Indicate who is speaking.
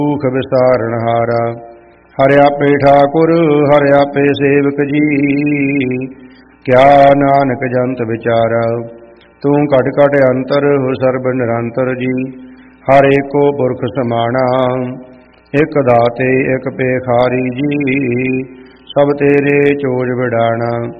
Speaker 1: ਦੁਖ ਵਿਸਾਰਨ ਹਾਰਾ। ਹਰਿ ਆਪੇ ਠਾਕੁਰ ਹਰਿ ਆਪੇ ਸੇਵਕ ਜੀ, ਕਿਆ ਨਾਨਕ ਜੰਤ ਵਿਚਾਰਾ। ਤੂੰ ਘਟ ਘਟ ਅੰਤਰ ਹੋ ਸਰਬ ਨਿਰੰਤਰ ਜੀ, ਹਰ ਏਕੋ ਪੁਰਖ ਸਮਾਣਾ। ਇਕ ਦਾਤੇ ਇਕ ਪੇਖਾਰੀ ਜੀ, ਸਭ ਤੇਰੇ ਚੋਜ ਵਿਡਾਣਾ।